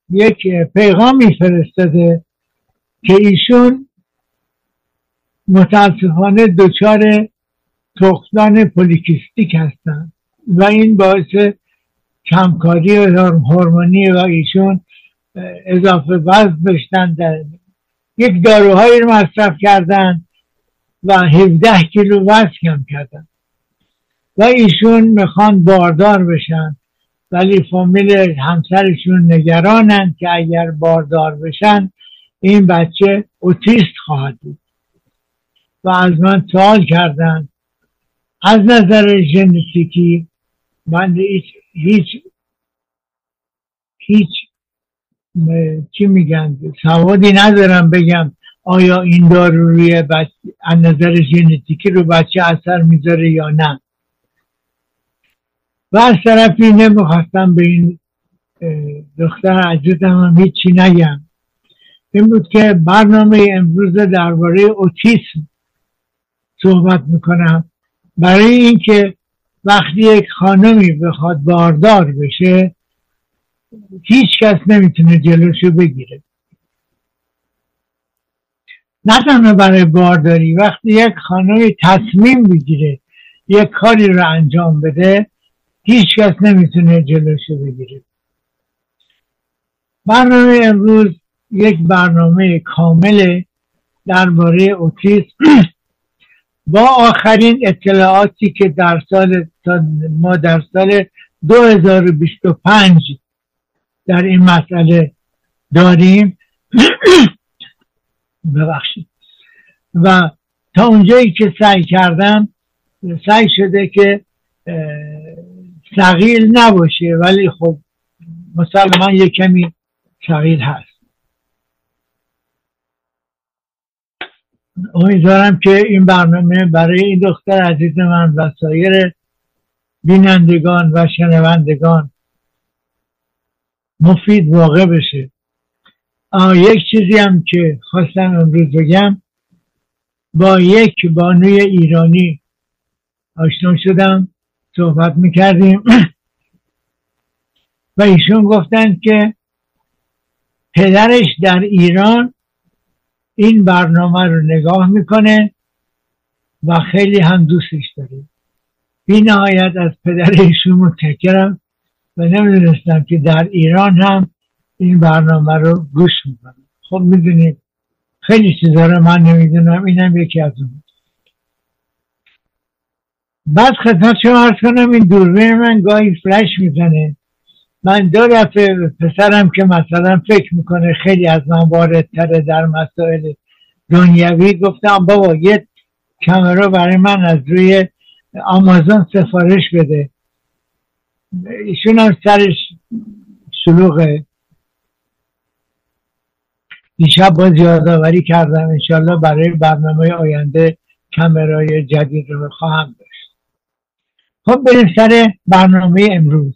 یک پیغامی فرستاده که ایشون متاسفانه دچار تخمدان پولیکیستیک هستن و این باعث کمکاری هورمونی و ایشون اضافه وزن داشتن، یک داروهایی رو مصرف کردن و 17 کیلو وزن کم کردن و ایشون میخوان باردار بشن، ولی فامیل همسرشون نگرانن که اگر باردار بشن این بچه اوتیست خواهد بود و از من سوال کردن از نظر ژنتیکی من هیچ چی میگن سوادی ندارم بگم آیا این دارو روی از نظر ژنتیکی رو بچه اثر میذاره یا نه. و از طرفی نمیخواستم به این دختر عزیزم هم هیچی نگم. این بود که برنامه امروز درباره اوتیسم صحبت میکنم، برای اینکه وقتی یک خانمی بخواد باردار بشه هیچ کس نمیتونه جلوشو بگیره. نه تنها برای بارداری، وقتی یک خانمی تصمیم بگیره یک کاری رو انجام بده هیچ کس نمیتونه جلوشو بگیره. برنامه امروز یک برنامه کامل درباره اوتیسم با آخرین اطلاعاتی که ما در سال 2025 در این مسئله داریم ببخشید. و تا اونجایی که سعی کردم سعی شده که ثقیل نباشه، ولی خب مسلما یک کمی ثقیل هست. امیدوارم که این برنامه برای این دختر عزیز من و سایر بینندگان و شنوندگان مفید واقع بشه. یک چیزی هم که خواستم امروز بگم، با یک بانوی ایرانی آشنا شدم، صحبت میکردیم و ایشون گفتن که پدرش در ایران این برنامه رو نگاه میکنه و خیلی هم دوستش داره. بی نهایت از پدر ایشون متشکرم و نمیدونستم که در ایران هم این برنامه رو گوش میکنه. خب میدونید خیلی چیزا رو من نمیدونم، اینم یکی از اون. بعد خدمت شما عرض کنم این دوربین من گاهی فلش میزنه. من 2 دفعه پسرم که مثلا فکر میکنه خیلی از من واردتره در مسائل دنیوی گفتم بابا یه کامera برای من از روی آمازون سفارش بده. ایشون هم سرش شلوغه. دیشب باز یادآوری کردم انشالله برای برنامه آینده کامرای جدید رو خواهم داشت. خب بریم سر برنامه امروز.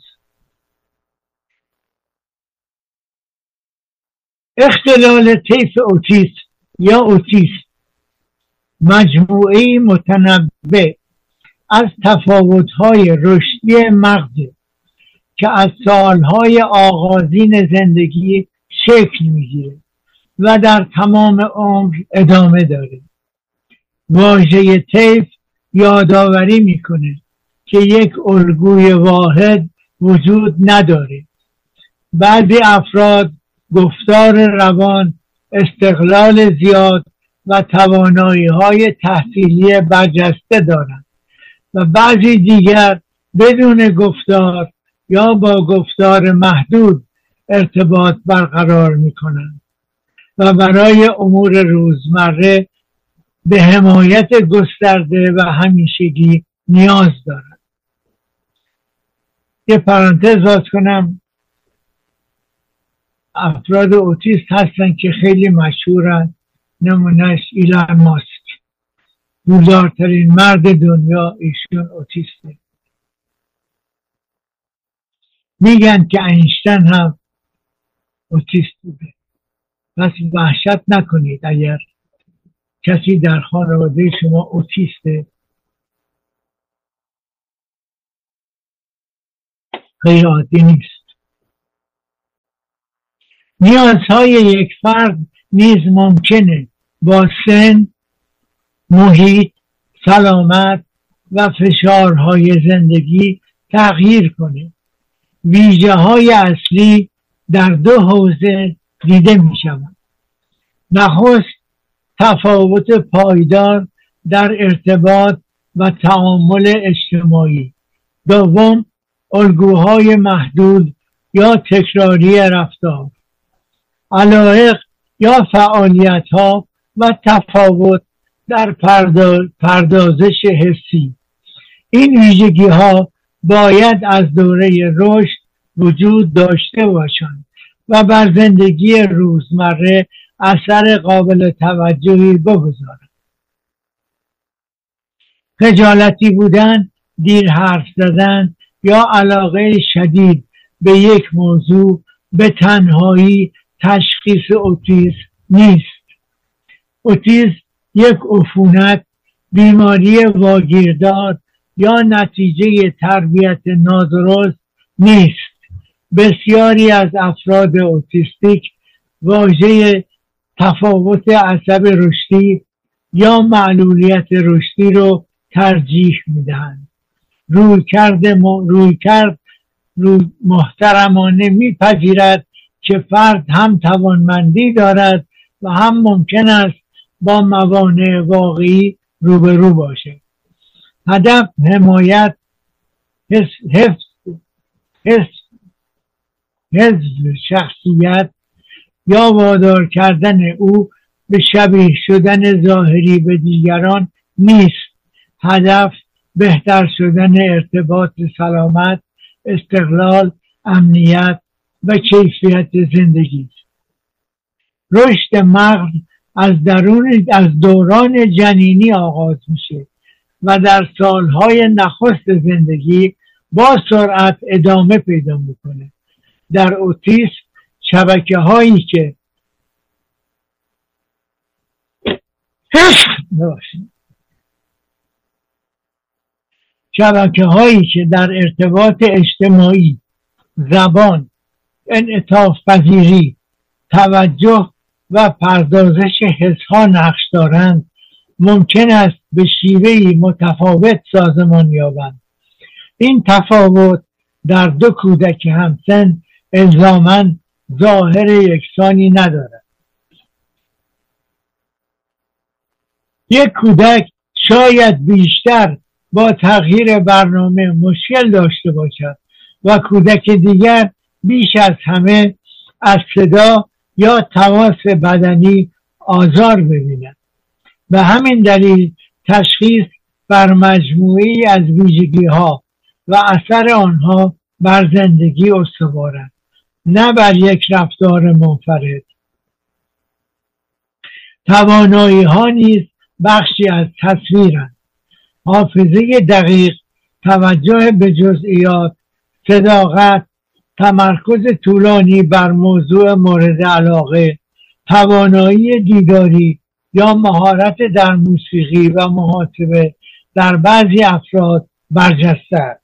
اختلال طیف اوتیسم یا اوتیسم مجموعه متنوع از تفاوت‌های رشدی مغز که از سالهای آغازین زندگی شکل میگیره و در تمام عمر ادامه داره. واژه طیف یادآوری میکنه که یک الگوی واحد وجود نداره. بعضی افراد گفتار روان، استقلال زیاد و توانایی‌های تحصیلی برجسته دارند و بعضی دیگر بدون گفتار یا با گفتار محدود ارتباط برقرار می‌کنند و برای امور روزمره به حمایت گسترده و همیشگی نیاز دارند. یه پرانتز باز کنم، افراد اوتیست هستن که خیلی مشهورن. نمونهش ایلان ماسک، پولدارترین مرد دنیا، ایشون اوتیسته. میگن که اینشتین هم اوتیست بوده. پس وحشت نکنید اگر کسی در خانواده شما اوتیسته. غیر عادی نیست. نیازهای یک فرد نیز ممکنه با سن، محیط، سلامت و فشارهای زندگی تغییر کنه. ویژه های اصلی در دو حوزه دیده می شود. نخست، تفاوت پایدار در ارتباط و تعامل اجتماعی. دوم، الگوهای محدود یا تکراری رفتار. علایق یا فعالیت ها و تفاوت در پردازش حسی. این ویژگی ها باید از دوره رشد وجود داشته باشند و بر زندگی روزمره اثر قابل توجهی بگذارند. خجالتی بودن، دیر حرف زدن یا علاقه شدید به یک موضوع به تنهایی تشخیص اوتیسم نیست. اوتیسم یک عفونت، بیماری واگیردار یا نتیجه تربیت نادرست نیست. بسیاری از افراد اوتیستیک واژه تفاوت عصب رشدی یا معلولیت رشدی رو ترجیح میدهند. رویکرد محترمانه میپذیرد که فرد هم توانمندی دارد و هم ممکن است با موانع واقعی روبرو باشد. هدف حمایت، حفظ شخصیت یا وادار کردن او به شبیه شدن ظاهری به دیگران نیست. هدف بهتر شدن ارتباط سلامت، استقلال، امنیت و کیفیت زندگی است. رشد مغز از دوران جنینی آغاز میشه و در سالهای نخست زندگی با سرعت ادامه پیدا میکنه. در اوتیسم شبکه هایی که در ارتباط اجتماعی، زبان، انعطاف پذیری، توجه و پردازش حسها نقش دارند، ممکن است به شیوهی متفاوت سازمان یابند. این تفاوت در دو کودک همسن الزاماً ظاهر یکسانی ندارد. یک کودک شاید بیشتر با تغییر برنامه مشکل داشته باشد و کودک دیگر بیش از همه از صدا یا تماس بدنی آزار ببیند. به همین دلیل تشخیص بر مجموعی از ویژگی‌ها و اثر آنها بر زندگی استوار است، نه بر یک رفتار منفرد. توانایی‌ها نیز بخشی از تصویرند. حافظه دقیق، توجه به جزئیات، صداقت، تمرکز طولانی بر موضوع مورد علاقه، توانایی دیداری یا مهارت در موسیقی و محاسبه در بعضی افراد برجسته است.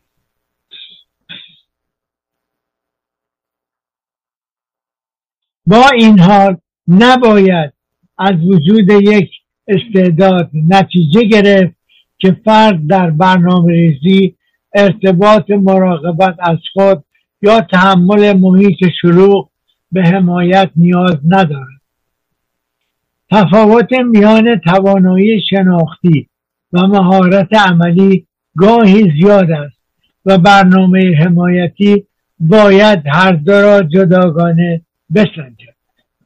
با این حال نباید از وجود یک استعداد نتیجه گرفت که فرد در برنامه‌ریزی، ارتباط، مراقبت از خود یا تحمل محیط شلوغ به حمایت نیاز ندارد. تفاوت میان توانایی شناختی و مهارت عملی گاهی زیاد است و برنامه حمایتی باید هر دو را جداگانه بسنجد.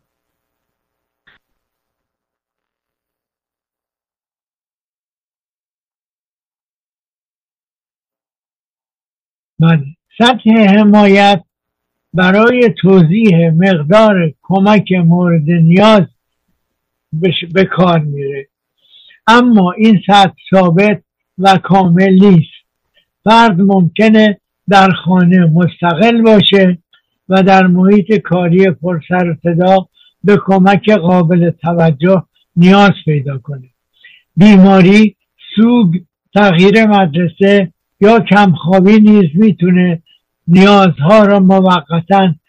سطح حمایت برای توضیح مقدار کمک مورد نیاز به کار میره، اما این سطح ثابت و کامل نیست. فرد ممکنه در خانه مستقل باشه و در محیط کاری پر سر و صدا به کمک قابل توجه نیاز پیدا کنه. بیماری، سوگ، تغییر مدرسه یا کمخوابی نیز میتونه نیازها را موقتاً